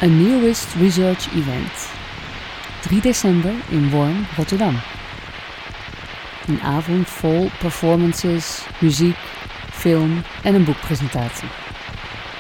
Een Neowist Research Event. 3 december in Worm, Rotterdam. Een avond vol performances, muziek, film en een boekpresentatie.